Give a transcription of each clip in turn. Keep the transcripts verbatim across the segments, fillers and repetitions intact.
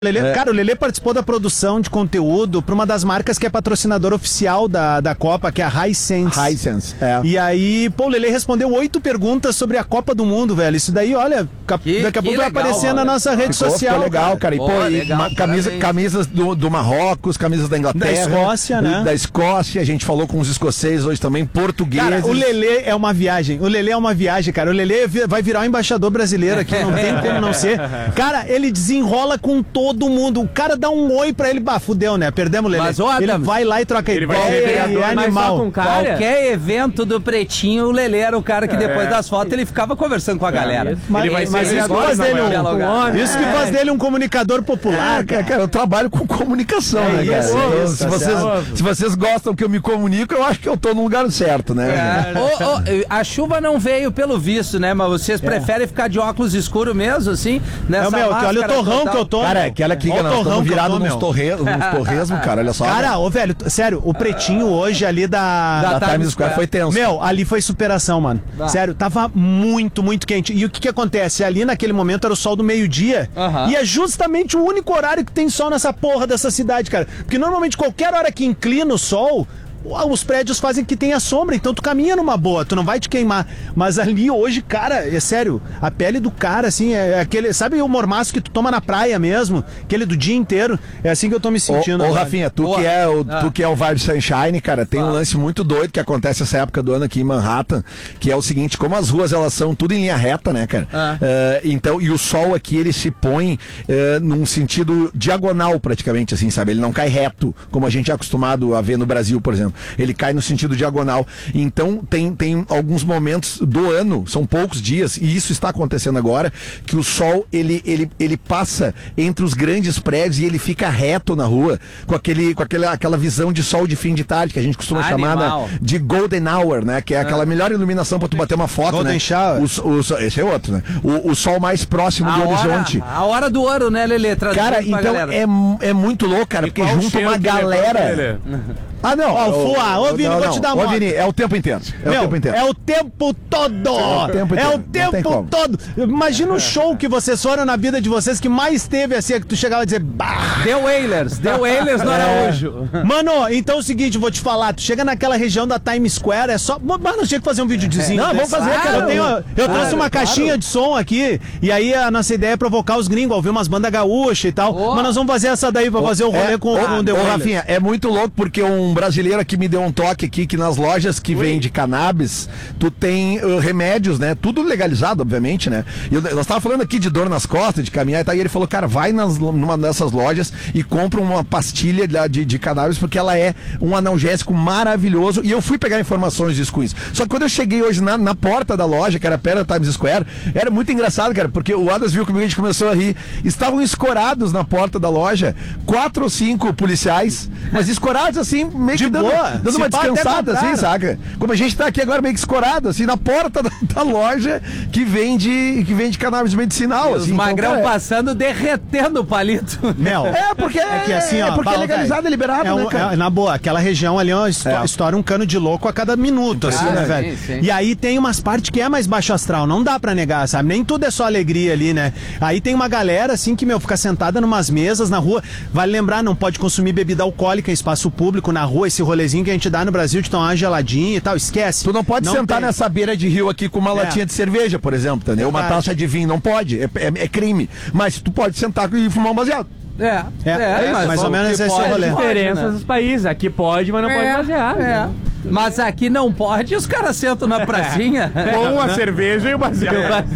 Lelê, É. Cara, o Lelê participou da produção de conteúdo para uma das marcas que é patrocinadora oficial da, da Copa, que é a Hisense. Hisense, é. E aí, pô, o Lelê respondeu oito perguntas sobre a Copa do Mundo, velho. Isso daí, olha, cap- Que- daqui a que pouco vai legal, aparecer na olha. nossa rede Ficou, social. ficou legal, cara. E, Pô, pô, e legal, ma- camisa, parabéns. camisas do, do Marrocos, camisas da Inglaterra. Da Escócia, né? Da Escócia, a gente falou com os escoceses hoje também, portugueses. Cara, o Lelê é uma viagem. O Lelê é uma viagem, cara. O Lelê vi- vai virar o embaixador brasileiro aqui, não tem como não ser. Cara, ele desenrola com todo mundo. O cara dá um oi pra ele, bah, fudeu, né? Perdemos o Lelê. Mas, ô, ele Adams, vai lá e troca ele vai ideia, ser vereador, é mas animal. só com cara. Qualquer evento do Pretinho, o Lelê era o cara que depois É. das fotos ele ficava conversando com a galera. isso. Mas, Ele vai mas ser isso que vereador, faz mas dele vai um, dialogar. isso que faz dele um comunicador popular, Ah, cara, cara, eu trabalho com comunicação, É né, cara? isso, Então, isso, se, tá vocês, certo. se vocês gostam que eu me comunico, eu acho que eu tô no lugar certo, né? Ô, ô, a chuva não veio pelo visto, né? Mas vocês preferem ficar de óculos escuros mesmo, assim? É, Nessa meu, máscara olha o torrão total? que eu tô. Cara, meu. aquela aqui, Olha nós o torrão estamos que eu virados tô, nos meu. torre- nos torresmos, cara, olha só. Cara, ô, velho, t- sério, o pretinho hoje ali da... da da Times Times Square Square. foi tenso. Meu, ali foi superação, mano. Bah. Sério, tava muito, muito quente. E o que que acontece? Ali naquele momento era o sol do meio-dia. Aham. E é justamente o único horário que tem sol nessa porra dessa cidade, cara. Porque normalmente qualquer hora que inclina o sol, os prédios fazem que tenha sombra, então tu caminha numa boa, tu não vai te queimar. Mas ali hoje, cara, é sério, a pele do cara, assim, é aquele. Sabe o mormaço que tu toma na praia mesmo? Aquele do dia inteiro? É assim que eu tô me Ô, sentindo. ô agora. Rafinha, tu Boa. que, é o, Ah. tu que é o Vibe Sunshine, cara, tem um lance muito doido que acontece essa época do ano aqui em Manhattan, que é o seguinte, como as ruas elas são tudo em linha reta, né, cara? Ah. Eh, então, e o sol aqui, ele se põe eh, num sentido diagonal praticamente, assim, sabe? Ele não cai reto, como a gente é acostumado a ver no Brasil, por exemplo. Ele cai no sentido diagonal. Então, tem, tem alguns momentos do ano, são poucos dias, e isso está acontecendo agora, que o sol, ele, ele, ele passa entre os grandes prédios e ele fica reto na rua, com, aquele, com aquela, aquela visão de sol de fim de tarde, que a gente costuma chamar Animal. né, de Golden Hour, né? Que é aquela melhor iluminação pra tu bater uma foto, Golden né? shower. O, so- o so- esse é outro, né? O, o sol mais próximo A do hora, horizonte. a hora do ouro, né, Lelê? Traduzindo Cara, pra então galera. é, mu- é muito louco, cara, porque Qual o junta cheiro uma que levanta, galera. Lelê? Ah, não. Ó, o Fuá, ô, Vini, não, vou não. te dar Ô, moto. Vini, é o tempo inteiro. É Meu, o tempo inteiro. é o tempo todo! o tempo É inteiro, o não tem tempo como. todo! Imagina o show que vocês foram na vida de vocês que mais teve assim, que tu chegava a dizer, bah! Deu Wailers, deu Wailers no Araújo. Mano, então é o seguinte, vou te falar, tu chega naquela região da Times Square, é só. Mano, tinha que fazer um videozinho. Não, vamos fazer, cara. Eu, tenho, eu Claro, trouxe uma claro. caixinha de som aqui, e aí a nossa ideia é provocar os gringos, ouvir umas bandas gaúchas e tal. Oh. Mas nós vamos fazer essa daí pra fazer o rolê É, com, ô, com o The ô, Wailers. Rafinha, é muito louco porque um brasileiro aqui me deu um toque aqui que nas lojas que vende cannabis, tu tem uh, remédios, né? Tudo legalizado, obviamente, né? E eu, nós tava falando aqui de dor nas costas, de caminhar e tal, e ele falou, cara, vai nas, numa dessas lojas e compra uma pastilha de, de, de cannabis porque ela é um analgésico maravilhoso. E eu fui pegar informações disso com isso. Só que quando eu cheguei hoje na, na porta da loja, que era perto da Times Square, era muito engraçado, cara, porque o Adas viu comigo, a gente começou a rir. Estavam escorados na porta da loja, quatro ou cinco policiais, mas escorados assim, meio De que dando, boa. dando Se uma pá, até descansada, assim, compraram. saca? Como a gente tá aqui agora meio que escorado, assim, na porta da, da loja que vende, que vende cannabis medicinal, Os assim. Então, magrão cara, passando, derretendo o palito. Mel. é, porque é, que assim, ó, é porque é fala, legalizado, velho, é liberado, é um- né, cara? é, na boa, aquela região ali ó, esto- É. estoura um cano de louco a cada minuto, assim, Ah, né, sim, velho? sim. E aí tem umas partes que é mais baixo astral, não dá pra negar, sabe? Nem tudo é só alegria ali, né? Aí tem uma galera, assim, que, meu, fica sentada numas mesas na rua. Vale lembrar, não pode consumir bebida alcoólica em espaço público, na rua, esse rolezinho que a gente dá no Brasil de tomar uma geladinha e tal, esquece. Tu não pode sentar tem. nessa beira de rio aqui com uma É. latinha de cerveja, por exemplo, entendeu? Uma Verdade. taça de vinho, não pode, é, é- é crime. Mas tu pode sentar e fumar um baseado. É, É, é isso, mais ou menos esse é o pode, rolê. pode, Diferenças né? dos países. Aqui pode, mas não pode basear. É. Mas aqui não pode, os caras sentam na pracinha. Com a cerveja e o baseado.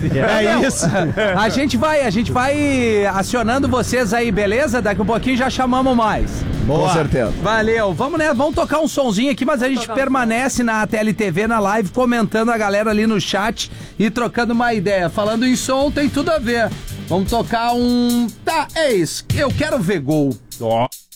É isso. A gente vai, a gente vai acionando vocês aí, beleza? Daqui um pouquinho já chamamos mais. Boa. Com certeza. Valeu, vamos né, vamos tocar um sonzinho aqui, mas a gente permanece na T L T V, na live, comentando a galera ali no chat e trocando uma ideia. Falando em som, tem tudo a ver. Vamos tocar um... Tá, é isso. Eu quero ver gol. Ó.